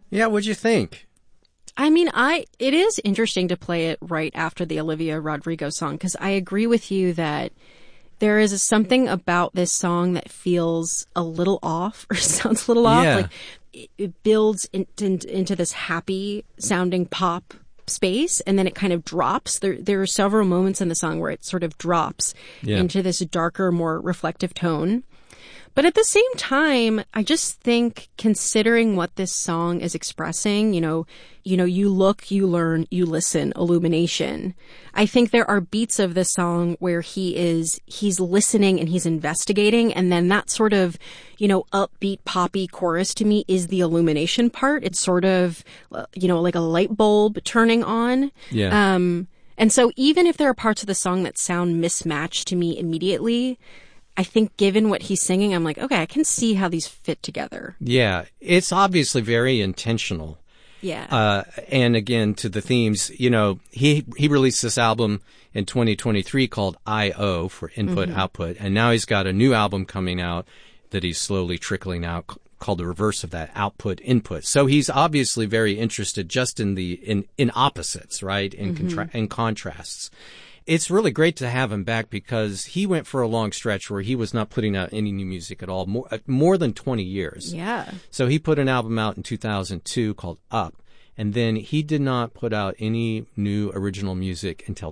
Yeah, what'd you think? I mean, it is interesting to play it right after the Olivia Rodrigo song, because I agree with you that there is something about this song that feels a little off or sounds a little off. Yeah. Like it builds into this happy sounding pop space, and then it kind of drops. There are several moments in the song where it sort of drops into this darker, more reflective tone. But at the same time, I just think, considering what this song is expressing, you look, you learn, you listen, illumination. I think there are beats of this song where he's listening and he's investigating. And then that sort of, upbeat poppy chorus to me is the illumination part. It's sort of, like a light bulb turning on. Yeah. And so even if there are parts of the song that sound mismatched to me immediately, I think given what he's singing, I'm like, okay, I can see how these fit together. Yeah. It's obviously very intentional. Yeah. And again, to the themes, he released this album in 2023 called I.O. for Input Output. And now he's got a new album coming out that he's slowly trickling out called the reverse of that, Output Input. So he's obviously very interested just in opposites, right? In contrasts. It's really great to have him back because he went for a long stretch where he was not putting out any new music at all, more than 20 years. Yeah. So he put an album out in 2002 called Up, and then he did not put out any new original music until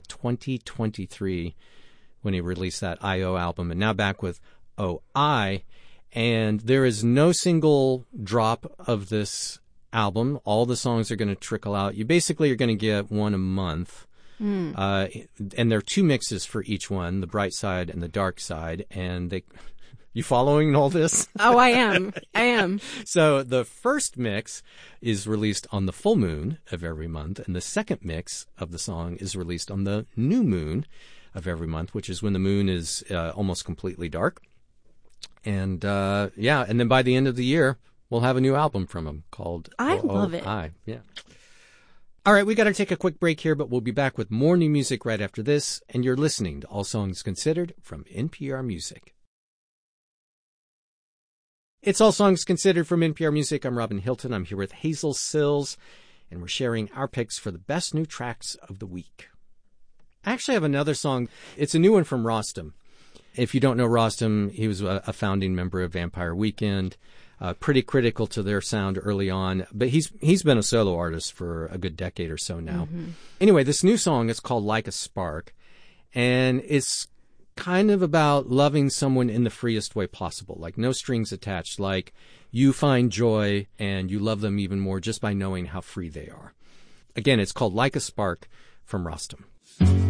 2023 when he released that I.O. album, and now back with O.I., and there is no single drop of this album. All the songs are going to trickle out. You basically are going to get one a month. And there are two mixes for each one, the bright side and the dark side. And you following all this? Oh, I am. So the first mix is released on the full moon of every month. And the second mix of the song is released on the new moon of every month, which is when the moon is almost completely dark. And and then by the end of the year, we'll have a new album from him called I love it. Yeah. All right, we got to take a quick break here, but we'll be back with more new music right after this. And you're listening to All Songs Considered from NPR Music. It's All Songs Considered from NPR Music. I'm Robin Hilton. I'm here with Hazel Sills, and we're sharing our picks for the best new tracks of the week. I actually have another song. It's a new one from Rostam. If you don't know Rostam, he was a founding member of Vampire Weekend. Pretty critical to their sound early on, but he's been a solo artist for a good decade or so now. Anyway, this new song is called Like a Spark, and it's kind of about loving someone in the freest way possible, like no strings attached, like you find joy and you love them even more just by knowing how free they are. Again, it's called Like a Spark from Rostam.